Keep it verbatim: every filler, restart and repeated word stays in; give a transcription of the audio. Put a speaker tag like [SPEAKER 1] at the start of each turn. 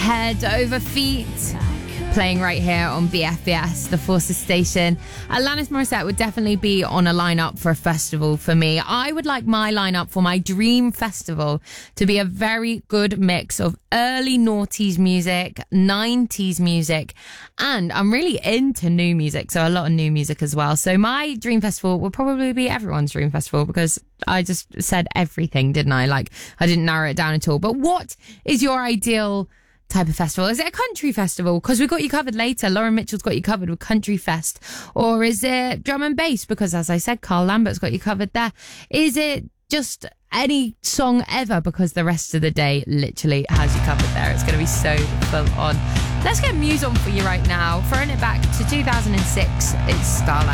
[SPEAKER 1] Head Over Feet, playing right here on B F B S, the Forces station. Alanis Morissette would definitely be on a lineup for a festival for me. I would like my lineup for my dream festival to be a very good mix of early noughties music, nineties music, and I'm really into new music, so a lot of new music as well. So my dream festival will probably be everyone's dream festival, because I just said everything, didn't I? Like, I didn't narrow it down at all. But what is your ideal type of festival? Is it a country festival? Because we've got you covered later. Lauren Mitchell's got you covered with Country Fest. Or is it drum and bass? Because as I said, Carl Lambert's got you covered there. Is it just any song ever? Because the rest of the day literally has you covered there. It's going to be so full on. Let's get Muse on for you right now. Throwing it back to two thousand six, it's Starlight.